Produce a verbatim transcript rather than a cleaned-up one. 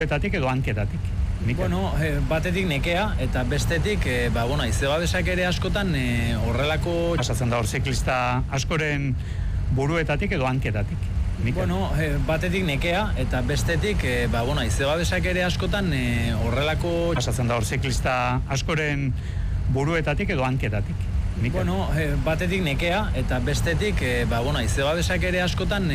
Etatik edo hanketatik. Bueno, eh, batetik nekea eta bestetik, eh, ba, bueno, izebabesak ere askotan eh, horrelako... Pasatzen da hor ziklista askoren buruetatik edo hanketatik. Bueno, eh, batetik nekea eta bestetik, eh, ba, bueno, izebabesak ere askotan eh, horrelako... Pasatzen da hor ziklista askoren buruetatik edo hanketatik. Bueno, eh, batetik nekea eta bestetik, eh, ba, bueno, izebabesak ere askotan...